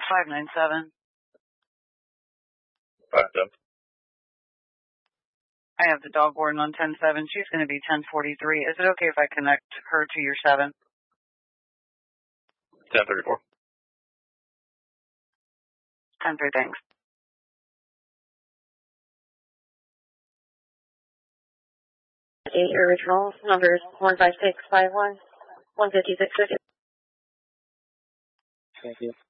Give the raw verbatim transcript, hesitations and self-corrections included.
five nine seven. five seven. I have the dog warden on ten seven. She's going to be ten forty-three. Is it okay if I connect her to your seven? ten thirty-four. ten three, thanks. Eight original numbers one five six five one one fifty six fifty. Thank you.